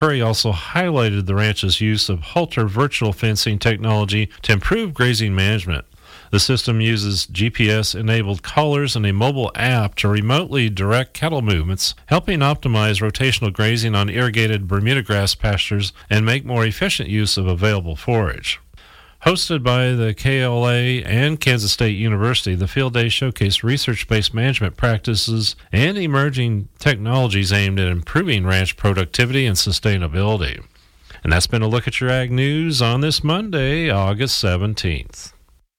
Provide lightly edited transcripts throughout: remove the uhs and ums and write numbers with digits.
Curry also highlighted the ranch's use of Halter virtual fencing technology to improve grazing management. The system uses GPS-enabled collars and a mobile app to remotely direct cattle movements, helping optimize rotational grazing on irrigated Bermuda grass pastures and make more efficient use of available forage. Hosted by the KLA and Kansas State University, the Field Day showcased research-based management practices and emerging technologies aimed at improving ranch productivity and sustainability. And that's been a look at your ag news on this Monday, August 17th.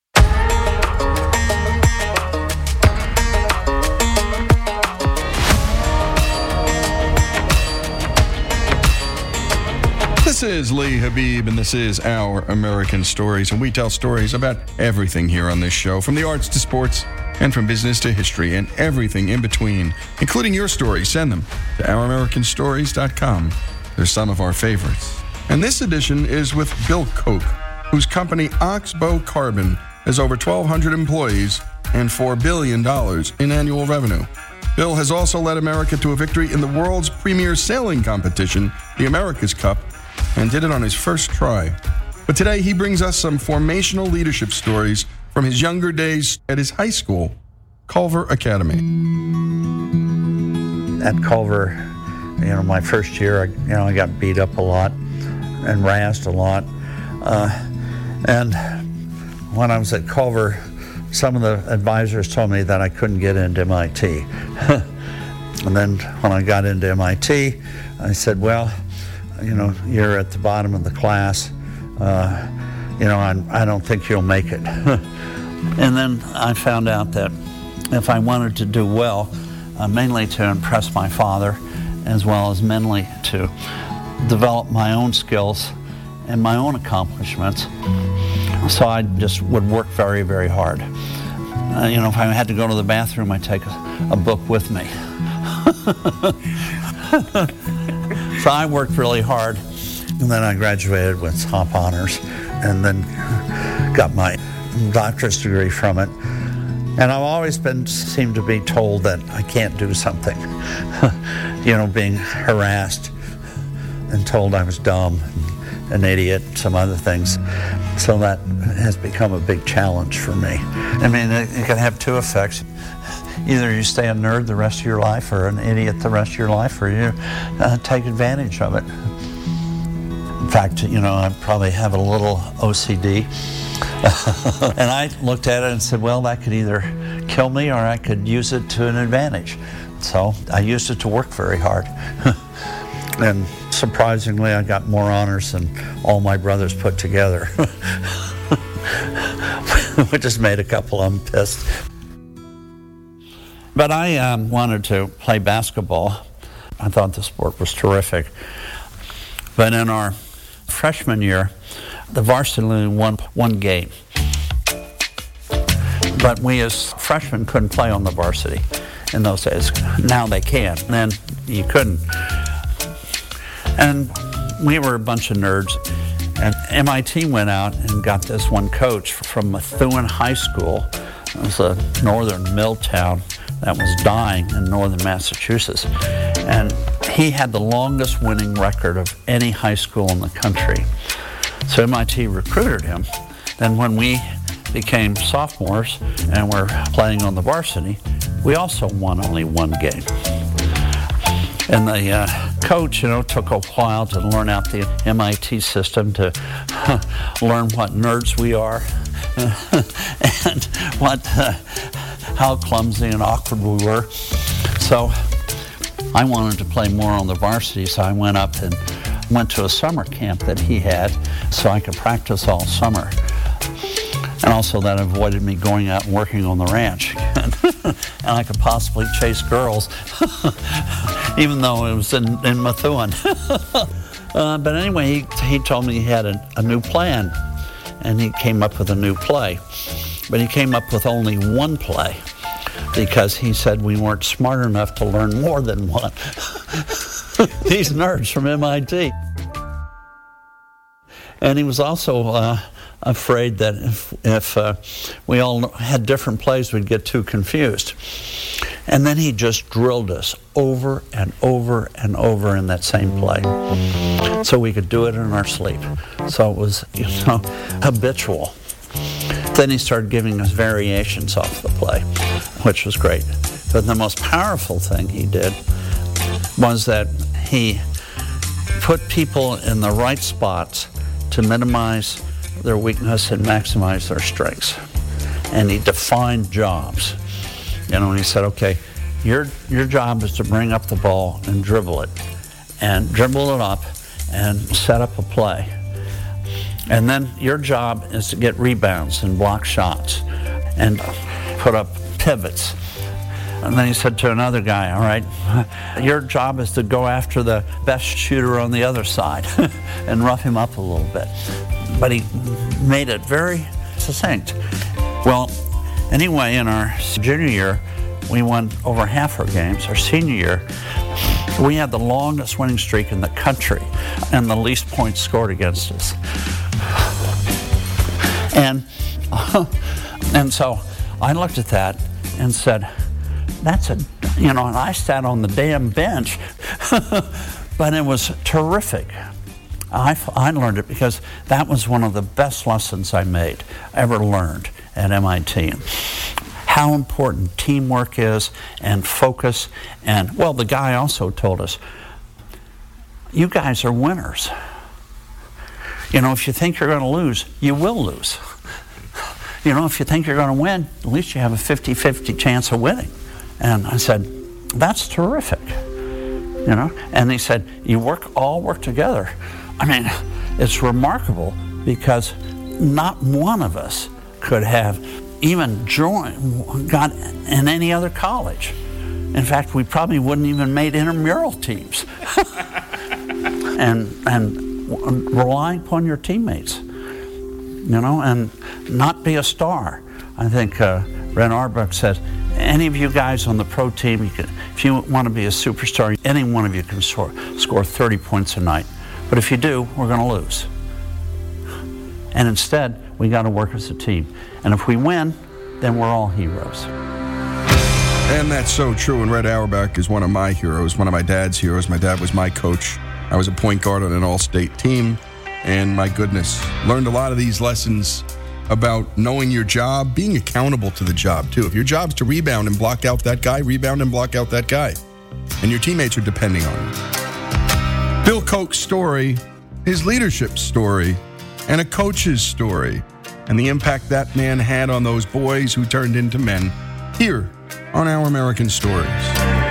This is Lee Habib, and this is Our American Stories, and we tell stories about everything here on this show, from the arts to sports, and from business to history, and everything in between, including your stories. Send them to ouramericanstories.com. They're some of our favorites. And this edition is with Bill Koch, whose company Oxbow Carbon has over 1,200 employees and $4 billion in annual revenue. Bill has also led America to a victory in the world's premier sailing competition, the America's Cup, and did it on his first try. But today he brings us some formational leadership stories from his younger days at his high school, Culver Academy. At Culver, my first year, I got beat up a lot and razzed a lot. And when I was at Culver, some of the advisors told me that I couldn't get into MIT. And then when I got into MIT, I said, well, you're at the bottom of the class. I don't think you'll make it. And then I found out that if I wanted to do well, mainly to impress my father, as well as mentally to develop my own skills and my own accomplishments, so I just would work very, very hard. If I had to go to the bathroom, I'd take a book with me. So I worked really hard, and then I graduated with top honors, and then got my doctorate degree from it. And I've always seemed to be told that I can't do something. Being harassed and told I was dumb, an idiot, some other things. So that has become a big challenge for me. It can have two effects. Either you stay a nerd the rest of your life, or an idiot the rest of your life, or you take advantage of it. In fact, I probably have a little OCD. And I looked at it and said, well, that could either kill me or I could use it to an advantage. So I used it to work very hard. And surprisingly, I got more honors than all my brothers put together. Which just made a couple of them pissed. But I wanted to play basketball. I thought the sport was terrific. But in our freshman year, the varsity only won one game. But we as freshmen couldn't play on the varsity in those days. Now they can. Then you couldn't. And we were a bunch of nerds. And MIT went out and got this one coach from Methuen High School. It was a northern mill town that was dying in northern Massachusetts. And he had the longest winning record of any high school in the country. So MIT recruited him. Then when we became sophomores and were playing on the varsity, we also won only one game. And the coach, took a while to learn out the MIT system, to learn what nerds we are and how clumsy and awkward we were. So I wanted to play more on the varsity, so I went up and went to a summer camp that he had so I could practice all summer. And also that avoided me going out and working on the ranch. And I could possibly chase girls, even though it was in Methuen. But anyway, he told me he had a new plan, and he came up with a new play. But he came up with only one play, because he said we weren't smart enough to learn more than one. These nerds from MIT. And he was also afraid that if we all had different plays, we'd get too confused. And then he just drilled us over and over and over in that same play, so we could do it in our sleep. So it was, habitual. Then he started giving us variations off the play, which was great. But the most powerful thing he did was that he put people in the right spots to minimize their weakness and maximize their strengths. And he defined jobs. And he said, okay, your job is to bring up the ball and dribble it up and set up a play. And then your job is to get rebounds and block shots and put up pivots. And then he said to another guy, all right, your job is to go after the best shooter on the other side and rough him up a little bit. But he made it very succinct. Well, anyway, in our junior year, we won over half our games. Our senior year, we had the longest winning streak in the country and the least points scored against us. And so I looked at that and said, and I sat on the damn bench, but it was terrific. I learned it because that was one of the best lessons I ever learned at MIT. How important teamwork is and focus. And, well, the guy also told us, you guys are winners. If you think you're going to lose, you will lose. If you think you're going to win, at least you have a 50-50 chance of winning. And I said, that's terrific. And he said, all work together. I mean, it's remarkable because not one of us could have even got in any other college. In fact, we probably wouldn't even made intramural teams. and relying upon your teammates, and not be a star. I think Ren Auerbach said, any of you guys on the pro team, if you want to be a superstar, any one of you can score 30 points a night. But if you do, we're going to lose. And instead, we got to work as a team. And if we win, then we're all heroes. And that's so true. And Red Auerbach is one of my heroes, one of my dad's heroes. My dad was my coach. I was a point guard on an all-state team. And my goodness, learned a lot of these lessons about knowing your job, being accountable to the job, too. If your job's to rebound and block out that guy, rebound and block out that guy. And your teammates are depending on you. Bill Koch's story, his leadership story, and a coach's story, and the impact that man had on those boys who turned into men, here on Our American Stories.